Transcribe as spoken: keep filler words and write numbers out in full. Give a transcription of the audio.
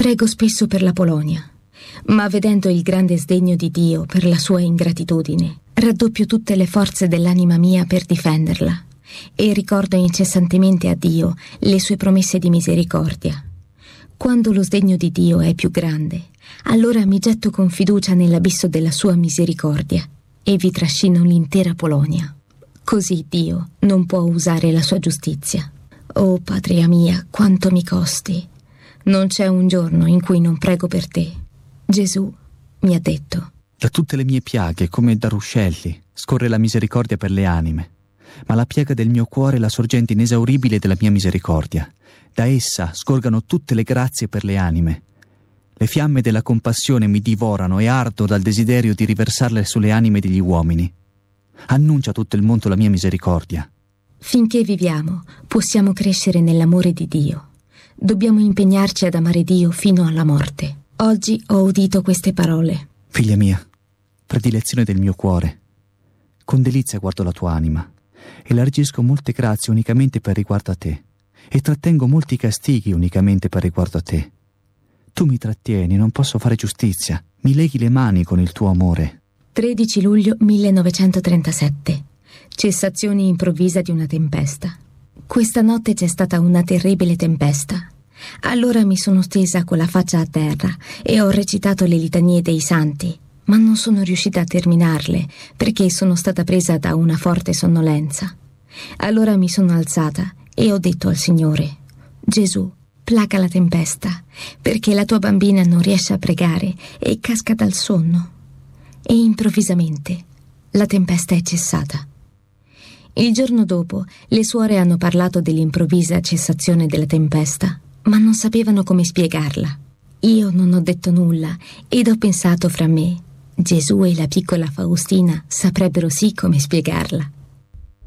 Prego spesso per la Polonia, ma vedendo il grande sdegno di Dio per la sua ingratitudine, raddoppio tutte le forze dell'anima mia per difenderla e ricordo incessantemente a Dio le sue promesse di misericordia. Quando lo sdegno di Dio è più grande, allora mi getto con fiducia nell'abisso della sua misericordia e vi trascino l'intera Polonia. Così Dio non può usare la sua giustizia. Oh patria mia, quanto mi costi! Non c'è un giorno in cui non prego per te. Gesù mi ha detto: da tutte le mie piaghe, come da ruscelli, scorre la misericordia per le anime, ma la piaga del mio cuore è la sorgente inesauribile della mia misericordia. Da essa scorgano tutte le grazie per le anime. Le fiamme della compassione mi divorano e ardo dal desiderio di riversarle sulle anime degli uomini. Annuncia a tutto il mondo la mia misericordia. Finché viviamo, possiamo crescere nell'amore di Dio. Dobbiamo impegnarci ad amare Dio fino alla morte. Oggi ho udito queste parole. Figlia mia, predilezione del mio cuore, con delizia guardo la tua anima, elargisco molte grazie unicamente per riguardo a te, e trattengo molti castighi unicamente per riguardo a te. Tu mi trattieni, non posso fare giustizia, mi leghi le mani con il tuo amore. tredici luglio millenovecentotrentasette. Cessazione improvvisa di una tempesta. Questa notte c'è stata una terribile tempesta. Allora mi sono stesa con la faccia a terra e ho recitato le litanie dei santi, ma non sono riuscita a terminarle perché sono stata presa da una forte sonnolenza. Allora mi sono alzata e ho detto al Signore: Gesù, placa la tempesta, perché la tua bambina non riesce a pregare e casca dal sonno. E improvvisamente la tempesta è cessata. Il giorno dopo le suore hanno parlato dell'improvvisa cessazione della tempesta, ma non sapevano come spiegarla. Io non ho detto nulla ed ho pensato fra me: Gesù e la piccola Faustina saprebbero sì come spiegarla.